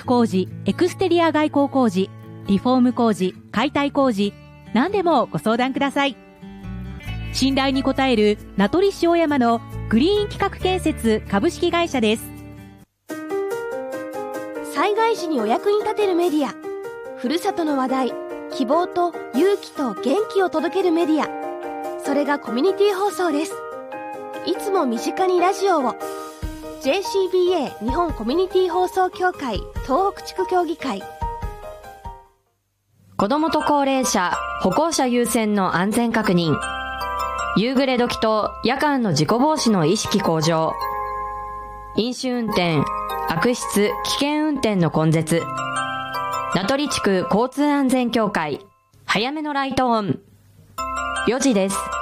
工事、エクステリア外交工事、リフォーム工事、解体工事、何でもご相談ください。信頼に応える名取市小山のグリーン企画建設株式会社です。 災害時にお役に立てるメディア、ふるさとの話題、希望と勇気と元気を届けるメディア、それがコミュニティ放送です。いつも身近にラジオを。 JCBA 日本コミュニティ放送協会東北地区協議会。 子どもと高齢者、歩行者優先の安全確認、夕暮れ時と夜間の事故防止の意識向上、飲酒運転、悪質危険運転の根絶、名取地区交通安全協会、早めのライトオン。4時です。